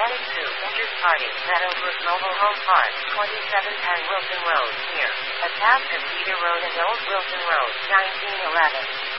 Vendors Party, Meadowbrook Mobile Home Park, 2710 Wilson Road, near Atascocita Road and Old Wilson Road, 1911.